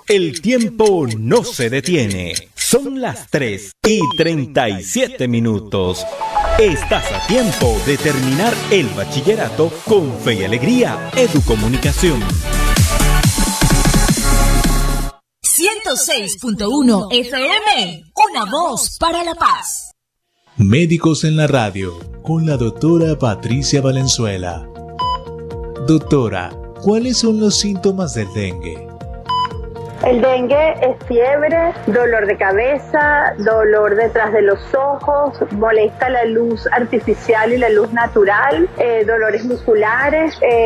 El tiempo no se detiene. Son las 3:37. Estás a tiempo de terminar el bachillerato con fe y alegría. Educomunicación. 106.1 FM, una voz para la paz. Médicos en la radio, con la doctora Patricia Valenzuela. Doctora, ¿cuáles son los síntomas del dengue? El dengue es fiebre, dolor de cabeza, dolor detrás de los ojos, molesta la luz artificial y la luz natural, dolores musculares,